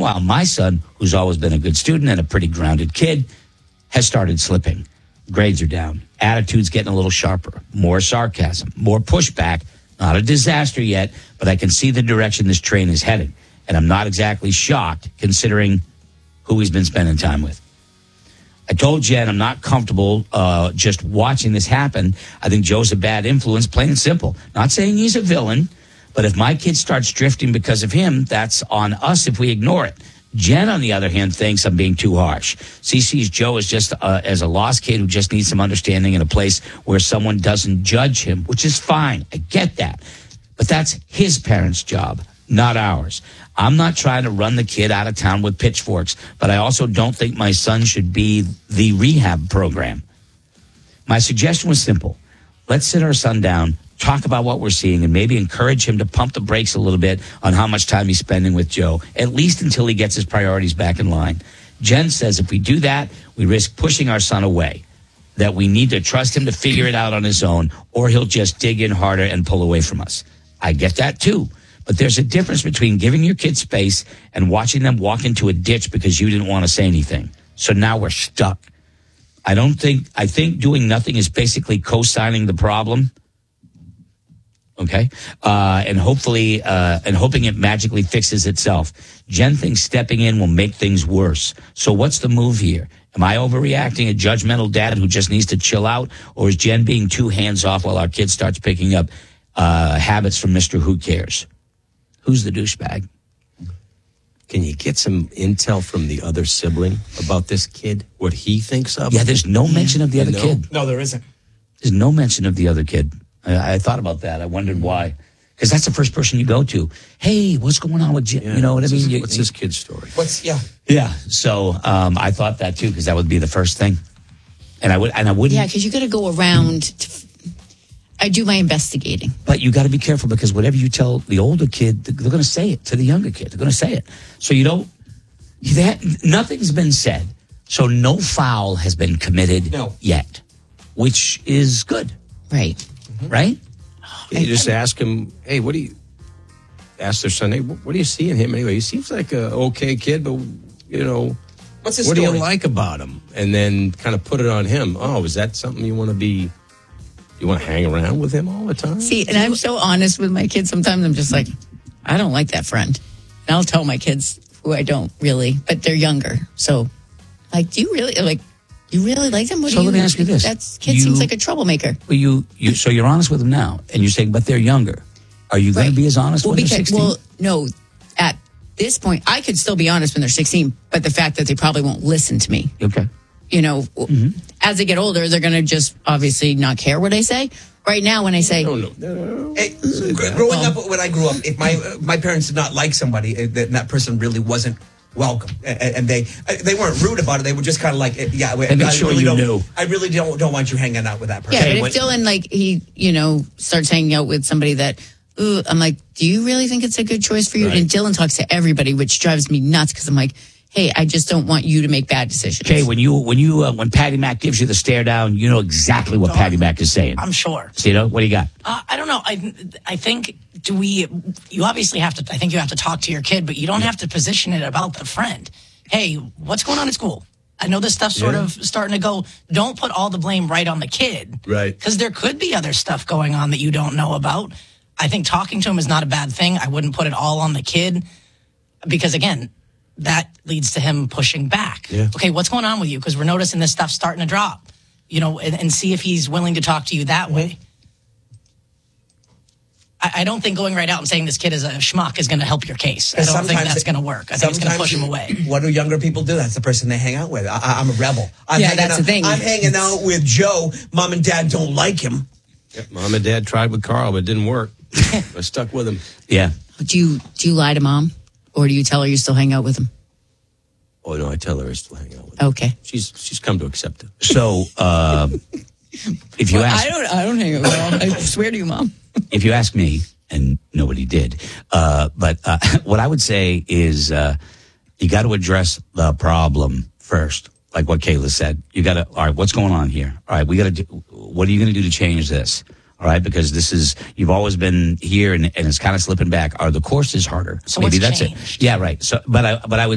Meanwhile, my son, who's always been a good student and a pretty grounded kid, has started slipping. Grades are down. Attitude's getting a little sharper. More sarcasm. More pushback. Not a disaster yet, but I can see the direction this train is heading. And I'm not exactly shocked considering who he's been spending time with. I told Jen I'm not comfortable just watching this happen. I think Joe's a bad influence, plain and simple. Not saying he's a villain, but if my kid starts drifting because of him, that's on us if we ignore it. Jen, on the other hand, thinks I'm being too harsh. She sees Joe as just as a lost kid who just needs some understanding in a place where someone doesn't judge him, which is fine. I get that. But that's his parents' job, not ours. I'm not trying to run the kid out of town with pitchforks, but I also don't think my son should be the rehab program. My suggestion was simple. Let's sit our son down, talk about what we're seeing, and maybe encourage him to pump the brakes a little bit on how much time he's spending with Joe, at least until he gets his priorities back in line. Jen says if we do that, we risk pushing our son away, that we need to trust him to figure it out on his own, or he'll just dig in harder and pull away from us. I get that too. But there's a difference between giving your kids space and watching them walk into a ditch because you didn't want to say anything. So now we're stuck. I think doing nothing is basically co-signing the problem. Okay. And hopefully, hoping it magically fixes itself. Jen thinks stepping in will make things worse. So what's the move here? Am I overreacting, a judgmental dad who just needs to chill out? Or is Jen being too hands off while our kid starts picking up habits from Mr. Who Cares? Who's the douchebag? Can you get some intel from the other sibling about this kid, what he thinks of? Yeah, there's no mention of the other kid. No, there isn't. There's no mention of the other kid. I thought about that. I wondered why. Because that's the first person you go to. Hey, what's going on with Jim? Yeah, you know what I mean? What's this kid's story? Yeah. So I thought that too, because that would be the first thing. And I wouldn't. Yeah, because you got to go around. I do my investigating. But you got to be careful because whatever you tell the older kid, they're going to say it to the younger kid. They're going to say it. So you don't. Nothing's been said. So no foul has been committed yet, which is good. Right. Mm-hmm. Right? You just ask him, hey, ask their son, hey, what do you see in him anyway? He seems like a okay kid, but, what's his what story? do you like about him? And then kind of put it on him. Oh, is that something you want to hang around with him all the time? See, and I'm so honest with my kids. Sometimes I'm just like, I don't like that friend. And I'll tell my kids who I don't really, but they're younger. So, like, do you really like them? So let me ask you this. That kid seems like a troublemaker. Well, so you're honest with them now, and you're saying, but they're younger. Are you going to be as honest when they're 16? Well, no. At this point, I could still be honest when they're 16, but the fact that they probably won't listen to me. Okay. As they get older, they're going to just obviously not care what I say. Right now, when I say... No. Hey, growing up, when I grew up, if my parents did not like somebody, that person really wasn't welcome. And they weren't rude about it. They were just kind of like, I really don't want you hanging out with that person. Yeah, but if Dylan, he, starts hanging out with somebody that... I'm like, do you really think it's a good choice for you? Right. And Dylan talks to everybody, which drives me nuts because I'm like, hey, I just don't want you to make bad decisions. Okay, when Patty Mac gives you the stare down, you know exactly what Patty Mac is saying. I'm sure. So, what do you got? I don't know. I think you obviously have to. I think you have to talk to your kid, but you don't have to position it about the friend. Hey, what's going on at school? I know this stuff's sort of starting to go. Don't put all the blame right on the kid, right? Because there could be other stuff going on that you don't know about. I think talking to him is not a bad thing. I wouldn't put it all on the kid because, again, that leads to him pushing back. Yeah. Okay, what's going on with you? Because we're noticing this stuff starting to drop, and see if he's willing to talk to you that way. I don't think going right out and saying this kid is a schmuck is going to help your case. I don't think that's going to work. I think it's going to push him away. What do younger people do? That's the person they hang out with. I'm a rebel. That's the thing. I'm hanging out with Joe. Mom and Dad don't like him. Yeah, Mom and Dad tried with Carl, but it didn't work. I stuck with him. Yeah. Do you lie to Mom? Or do you tell her you still hang out with him? Oh, no, I tell her I still hang out with him. Okay. She's come to accept it. So, if you ask... I don't hang out with Mom. I swear to you, Mom. If you ask me, and nobody did, but what I would say is you got to address the problem first. Like what Kayla said. You got to, all right, what's going on here? All right, what are you going to do to change this? All right, because you've always been here and it's kind of slipping back. Are the courses harder? So maybe what's that's changed? it. Yeah, right. So, but I would